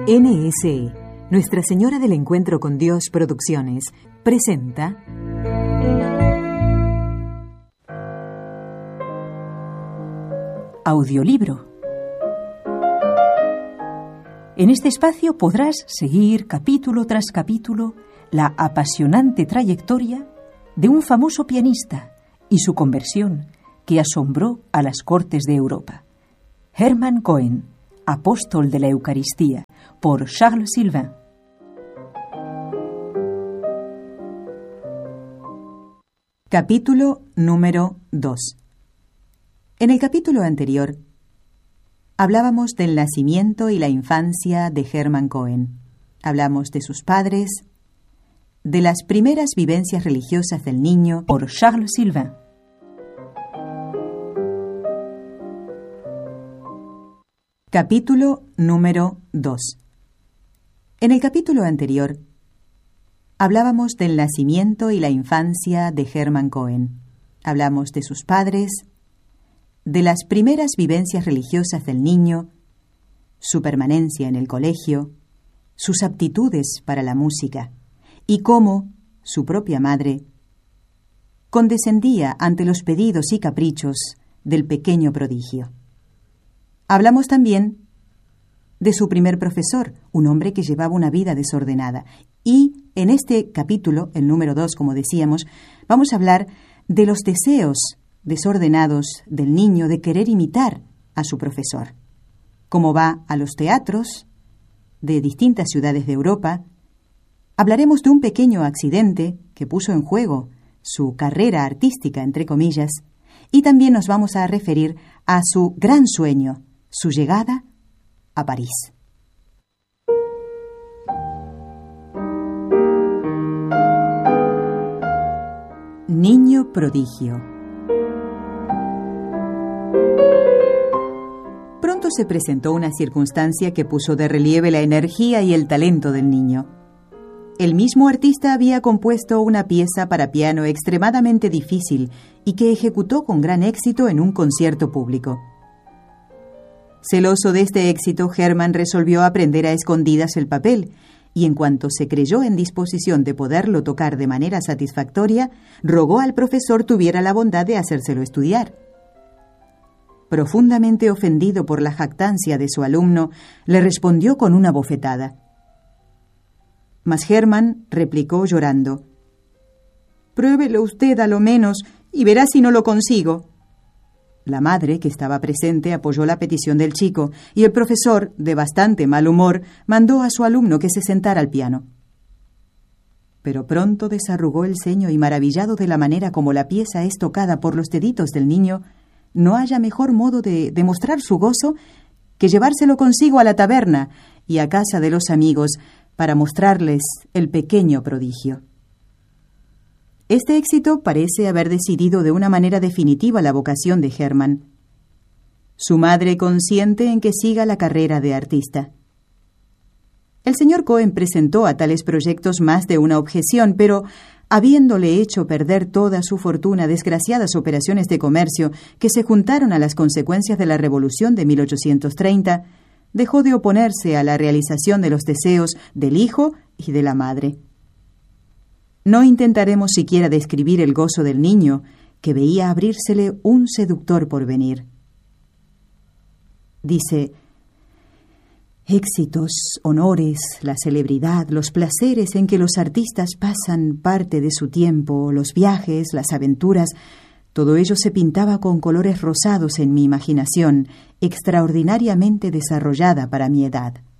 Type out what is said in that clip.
NSE, Nuestra Señora del Encuentro con Dios Producciones, presenta Audiolibro. En este espacio podrás seguir capítulo tras capítulo la apasionante trayectoria de un famoso pianista y su conversión que asombró a las cortes de Europa. Hermann Cohen, Apóstol de la Eucaristía, por Charles Sylvain. Capítulo número 2. En el capítulo anterior hablábamos del nacimiento y la infancia de Hermann Cohen. Hablamos de sus padres, de las primeras vivencias religiosas del niño, por Charles Sylvain. Capítulo número 2. En el capítulo anterior hablábamos del nacimiento y la infancia de Hermann Cohen. Hablamos de sus padres, de las primeras vivencias religiosas del niño, su permanencia en el colegio, sus aptitudes para la música y cómo su propia madre condescendía ante los pedidos y caprichos del pequeño prodigio. Hablamos también de su primer profesor, un hombre que llevaba una vida desordenada. Y en este capítulo, el número 2, como decíamos, vamos a hablar de los deseos desordenados del niño de querer imitar a su profesor. Cómo va a los teatros de distintas ciudades de Europa. Hablaremos de un pequeño accidente que puso en juego su carrera artística, entre comillas, y también nos vamos a referir a su gran sueño, su llegada a París. Niño prodigio. Pronto se presentó una circunstancia que puso de relieve la energía y el talento del niño. El mismo artista había compuesto una pieza para piano extremadamente difícil y que ejecutó con gran éxito en un concierto público. Celoso de este éxito, Hermann resolvió aprender a escondidas el papel y en cuanto se creyó en disposición de poderlo tocar de manera satisfactoria, rogó al profesor tuviera la bondad de hacérselo estudiar. Profundamente ofendido por la jactancia de su alumno, le respondió con una bofetada. Mas Hermann replicó llorando: «Pruébelo usted a lo menos y verá si no lo consigo». La madre, que estaba presente, apoyó la petición del chico y el profesor, de bastante mal humor, mandó a su alumno que se sentara al piano. Pero pronto desarrugó el ceño y, maravillado de la manera como la pieza es tocada por los deditos del niño, no halla mejor modo de demostrar su gozo que llevárselo consigo a la taberna y a casa de los amigos para mostrarles el pequeño prodigio. Este éxito parece haber decidido de una manera definitiva la vocación de Hermann. Su madre consiente en que siga la carrera de artista. El señor Cohen presentó a tales proyectos más de una objeción, pero habiéndole hecho perder toda su fortuna desgraciadas operaciones de comercio que se juntaron a las consecuencias de la Revolución de 1830, dejó de oponerse a la realización de los deseos del hijo y de la madre. No intentaremos siquiera describir el gozo del niño, que veía abrírsele un seductor porvenir. Dice: éxitos, honores, la celebridad, los placeres en que los artistas pasan parte de su tiempo, los viajes, las aventuras, todo ello se pintaba con colores rosados en mi imaginación, extraordinariamente desarrollada para mi edad.